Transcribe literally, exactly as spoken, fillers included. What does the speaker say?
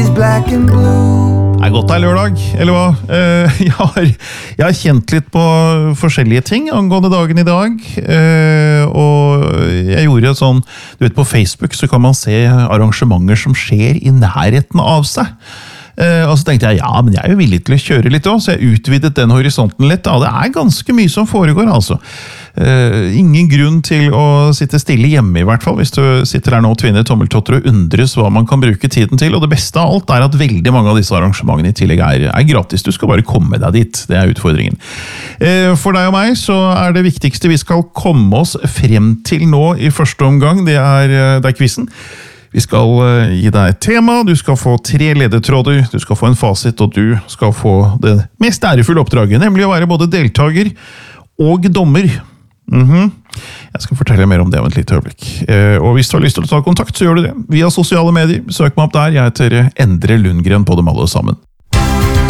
is black and blue. Det er godt det er lørdag, eller hva? Eh, jeg, har, jeg har kjent litt på forskjellige ting angående dagen i dag, eh, og jeg gjorde et sånn, du vet på Facebook så kan man se arrangementer som skjer i nærheten av seg. Uh, og så tenkte jeg, ja, men jeg er jo villig til å kjøre litt også, så jeg utvidet den horisonten litt. Ja, det er ganske mye som foregår, altså. Uh, ingen grunn til å sitte stille hjemme i hvert fall, hvis du sitter her nå og tvinner tommeltotter og undres hva man kan bruke tiden til. Og det beste av alt er at veldig mange av disse arrangementene i tillegg er, er gratis. Du skal bare komme deg dit, det er utfordringen. Uh, for deg og meg så er det viktigste vi skal komme oss frem til nå i første omgang, det er, det er quizzen. Vi skal gi deg et tema, du skal få tre ledetråder, du skal få en fasit, og du skal få det mest ærefulle oppdraget, nemlig å være både deltager og dommer. Mm-hmm. Jeg skal fortelle mer om det om et lite øyeblikk. Eh, og hvis du har lyst til å ta kontakt, så gjør du det. Via sosiale medier, søk meg opp der, jeg heter Endre Lundgren på dem alle sammen.